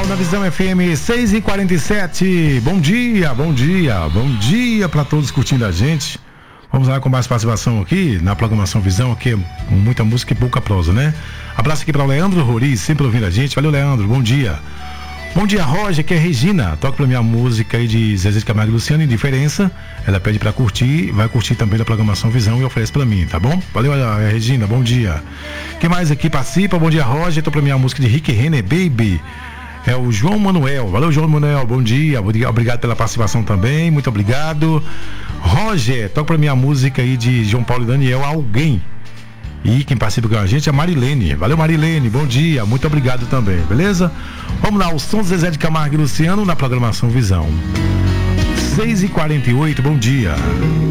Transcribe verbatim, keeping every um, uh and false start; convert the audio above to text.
Musical na Visão F M seis e quarenta e sete. Bom dia, bom dia, bom dia para todos curtindo a gente. Vamos lá com mais participação aqui na programação Visão, aqui muita música e pouca prosa, né? Abraço aqui para o Leandro Roriz, sempre ouvindo a gente. Valeu, Leandro, bom dia. Bom dia, Roger, que é Regina. Toca pra mim a música aí de Zezé de Camargo e Luciano, Indiferença. Ela pede pra curtir, vai curtir também da programação Visão e oferece pra mim, tá bom? Valeu, Regina, bom dia. Quem mais aqui participa? Bom dia, Roger. Toca pra mim a música de Rick Renner, Baby. É o João Manuel. Valeu, João Manuel, bom dia. Obrigado pela participação também, muito obrigado. Roger, toca pra mim a música aí de João Paulo e Daniel, Alguém. E quem participa com a gente é a Marilene. Valeu, Marilene, bom dia, muito obrigado também, beleza? Vamos lá, o som do Zezé de Camargo e Luciano na programação Visão. seis e quarenta e oito, bom dia.